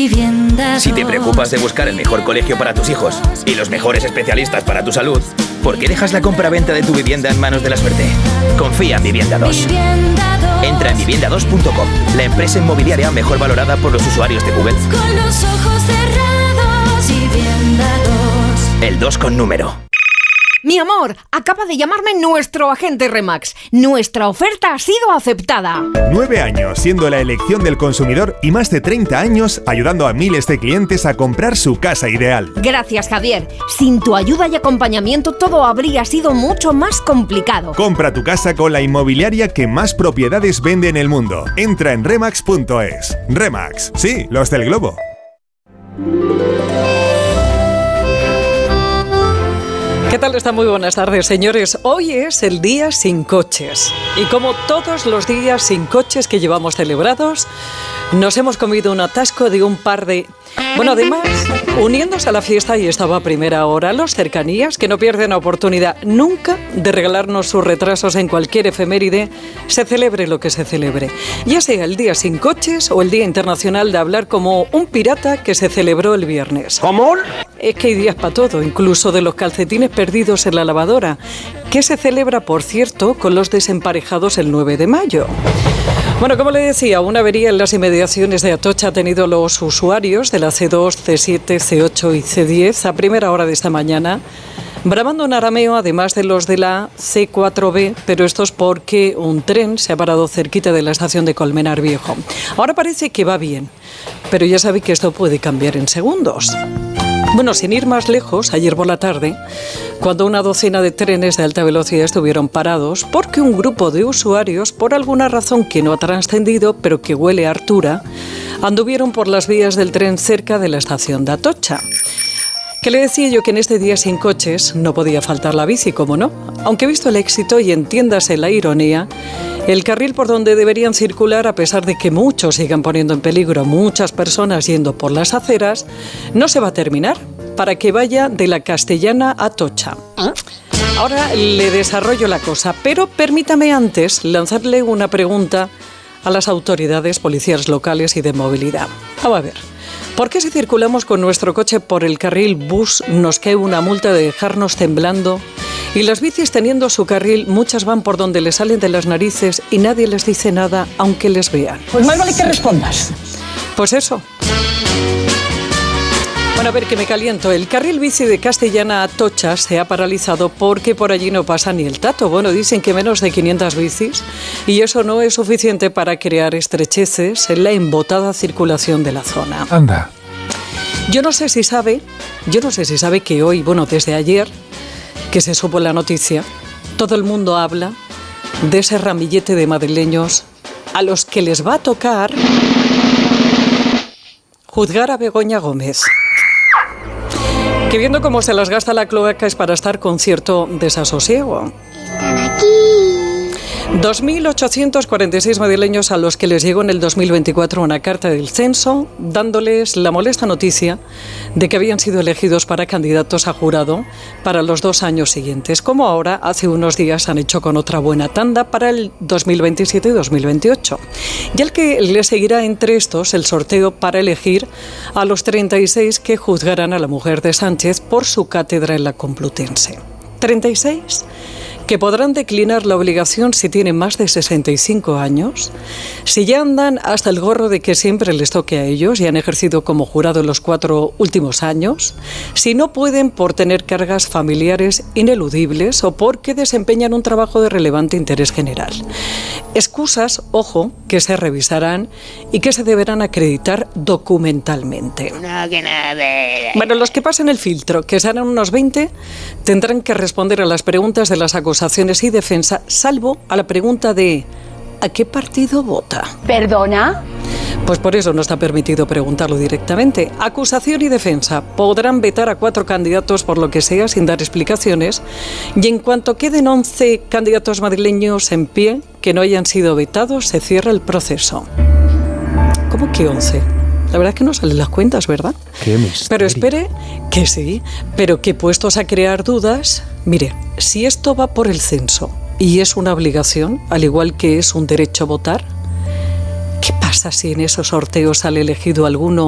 Vivienda 2. Si te preocupas de buscar el mejor colegio para tus hijos y los mejores especialistas para tu salud, ¿por qué dejas la compra-venta de tu vivienda en manos de la suerte? Confía en Vivienda 2. Entra en vivienda2.com, la empresa inmobiliaria mejor valorada por los usuarios de Google. Con los ojos cerrados, Vivienda 2. El 2 con número. Mi amor, acaba de llamarme nuestro agente Remax. Nuestra oferta ha sido aceptada. 9 años siendo la elección del consumidor y más de 30 años ayudando a miles de clientes a comprar su casa ideal. Gracias, Javier. Sin tu ayuda y acompañamiento todo habría sido mucho más complicado. Compra tu casa con la inmobiliaria que más propiedades vende en el mundo. Entra en remax.es. Remax, sí, los del globo. ¿Qué tal? Están muy buenas tardes, señores. Hoy es el día sin coches. Y como todos los días sin coches que llevamos celebrados, nos hemos comido un atasco de un par de... Bueno, además, uniéndose a la fiesta, y estaba a primera hora, los cercanías, que no pierden oportunidad nunca de regalarnos sus retrasos en cualquier efeméride, se celebre lo que se celebre. Ya sea el día sin coches o el Día Internacional de Hablar como un pirata que se celebró el viernes. ¿Cómo? Es que hay días para todo, incluso de los calcetines perdidos en la lavadora, que se celebra, por cierto, con los desemparejados el 9 de mayo. Bueno, como le decía, una avería en las inmediaciones de Atocha ha tenido los usuarios de la C2, C7, C8 y C10 a primera hora de esta mañana, bramando un arameo, además de los de la C4B, pero esto es porque un tren se ha parado cerquita de la estación de Colmenar Viejo. Ahora parece que va bien, pero ya sabe que esto puede cambiar en segundos. Bueno, sin ir más lejos, ayer por la tarde, cuando una docena de trenes de alta velocidad estuvieron parados porque un grupo de usuarios, por alguna razón que no ha trascendido, pero que huele a hartura, anduvieron por las vías del tren cerca de la estación de Atocha. Que le decía yo que en este día sin coches no podía faltar la bici, ¿cómo no? Aunque visto el éxito y entiéndase la ironía, el carril por donde deberían circular, a pesar de que muchos sigan poniendo en peligro a muchas personas yendo por las aceras, no se va a terminar para que vaya de la Castellana a Atocha. Ahora le desarrollo la cosa, pero permítame antes lanzarle una pregunta a las autoridades policiales locales y de movilidad. Vamos a ver. ¿Por qué si circulamos con nuestro coche por el carril bus nos cae una multa de dejarnos temblando? Y las bicis, teniendo su carril, muchas van por donde les salen de las narices y nadie les dice nada, aunque les vean. Pues más vale que respondas. Pues eso. Bueno, a ver, que me caliento. El carril bici de Castellana a Atocha se ha paralizado porque por allí no pasa ni el tato. Bueno, dicen que menos de 500 bicis, y eso no es suficiente para crear estrecheces en la embotada circulación de la zona. Anda. Yo no sé si sabe que hoy, bueno, desde ayer, que se supo la noticia, todo el mundo habla de ese ramillete de madrileños a los que les va a tocar juzgar a Begoña Gómez. Que viendo cómo se las gasta la cloaca es para estar con cierto desasosiego. 2.846 madrileños a los que les llegó en el 2024 una carta del censo dándoles la molesta noticia de que habían sido elegidos para candidatos a jurado para los 2 años siguientes, como ahora hace unos días han hecho con otra buena tanda para el 2027 y 2028. Y al que le seguirá entre estos el sorteo para elegir a los 36 que juzgarán a la mujer de Sánchez por su cátedra en la Complutense. 36 que podrán declinar la obligación si tienen más de 65 años, si ya andan hasta el gorro de que siempre les toque a ellos y han ejercido como jurado en los 4 últimos años, si no pueden por tener cargas familiares ineludibles o porque desempeñan un trabajo de relevante interés general. Excusas, ojo, que se revisarán y que se deberán acreditar documentalmente. Bueno, los que pasen el filtro, que serán unos 20, tendrán que responder a las preguntas de las acusaciones y defensa, salvo a la pregunta de ¿a qué partido vota? ¿Perdona? Pues por eso no está permitido preguntarlo directamente. Acusación y defensa podrán vetar a 4 candidatos por lo que sea sin dar explicaciones, y en cuanto queden 11 candidatos madrileños en pie que no hayan sido vetados, se cierra el proceso. ¿Cómo que 11? La verdad es que no salen las cuentas, ¿verdad? ¡Qué misterio! Pero espere, que sí, pero que puestos a crear dudas, mire, si esto va por el censo y es una obligación, al igual que es un derecho a votar, ¿qué pasa si en esos sorteos sale elegido alguno